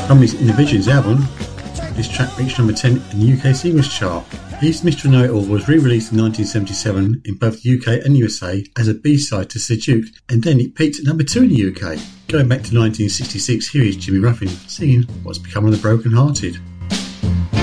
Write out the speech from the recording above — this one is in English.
From his Individuals album, this track reached number 10 in the UK singles chart. His Mr. Know-It-All was re-released in 1977 in both the UK and USA as a B-side to Sir Duke, and then it peaked at number 2 in the UK. Going back to 1966, here is Jimmy Ruffin singing What's Become of the Broken Hearted.